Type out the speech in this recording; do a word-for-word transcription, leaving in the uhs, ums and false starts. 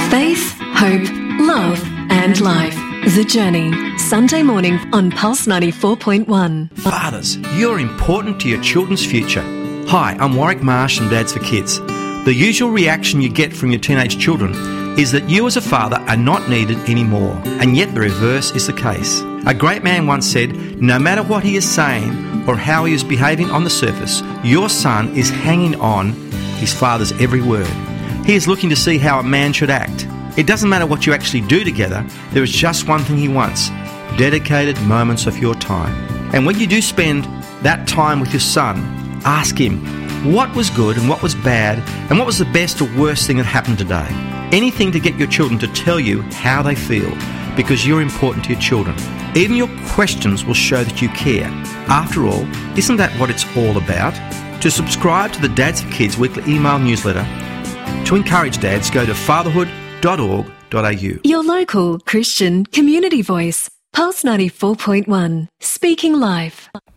Faith, hope, love and life. The Journey. Sunday morning on Pulse ninety-four point one. Fathers, you're important to your children's future. Hi, I'm Warwick Marsh from Dads for Kids. The usual reaction you get from your teenage children is that you as a father are not needed anymore, and yet the reverse is the case. A great man once said, no matter what he is saying or how he is behaving on the surface, your son is hanging on his father's every word. He is looking to see how a man should act. It doesn't matter what you actually do together, there is just one thing he wants: dedicated moments of your time. And when you do spend that time with your son, ask him what was good and what was bad and what was the best or worst thing that happened today. Anything to get your children to tell you how they feel, because you're important to your children. Even your questions will show that you care. After all, isn't that what it's all about? To subscribe to the Dads for Kids weekly email newsletter, to encourage dads, go to fatherhood dot org dot a u. Your local Christian community voice. Pulse ninety-four point one. Speaking life.